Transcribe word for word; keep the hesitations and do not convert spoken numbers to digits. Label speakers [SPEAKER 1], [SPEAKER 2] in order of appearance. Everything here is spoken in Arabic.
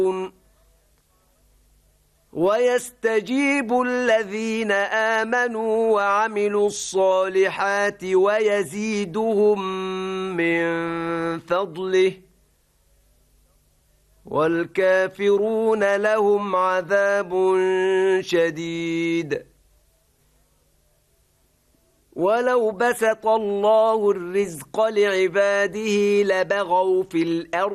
[SPEAKER 1] ويستجيب الذين آمنوا وعملوا الصالحات ويزيدهم من فضله والكافرون لهم عذاب شديد. ولو بسط الله الرزق لعباده لبغوا في الأرض